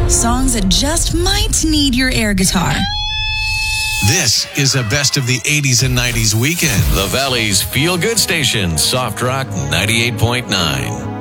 Songs that just might need your air guitar. This is a best of the 80s and 90s weekend. The Valley's feel-good station, Soft Rock 98.9.